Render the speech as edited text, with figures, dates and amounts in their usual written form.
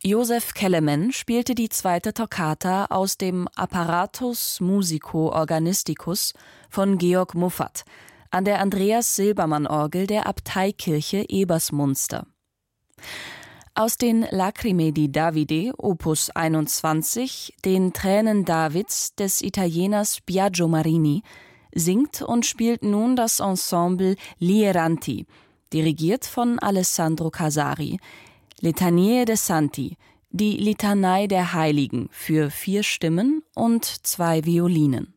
Joseph Kellerman spielte die zweite Toccata aus dem Apparatus Musico Organisticus von Georg Muffat an der Andreas-Silbermann-Orgel der Abteikirche Ebersmunster. Aus den Lacrime di Davide, Opus 21, den Tränen Davids des Italieners Biagio Marini, singt und spielt nun das Ensemble Lieranti, dirigiert von Alessandro Casari, Litanie de Santi, die Litanei der Heiligen für 4 Stimmen und 2 Violinen.